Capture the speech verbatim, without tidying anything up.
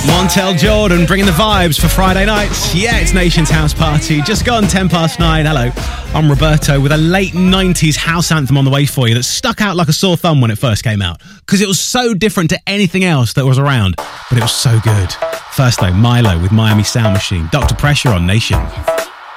Montel Jordan bringing the vibes for Friday nights. Yeah, it's Nation's House Party. Just gone ten past nine. Hello, I'm Roberto with a late nineties house anthem on the way for you that stuck out like a sore thumb when it first came out because it was so different to anything else that was around, but it was so good. First though, Milo with Miami Sound Machine. Doctor Pressure on Nation.